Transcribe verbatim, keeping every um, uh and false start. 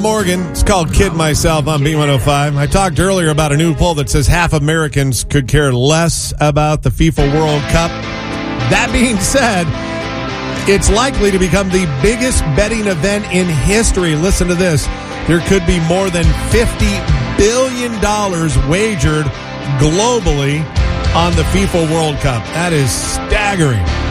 Morgan. It's called Kid Myself on B one oh five. I talked earlier about a new poll that says half Americans could care less about the FIFA World Cup. That being said, it's likely to become the biggest betting event in history. Listen to this. There could be more than fifty billion dollars wagered globally on the FIFA World Cup. That is staggering.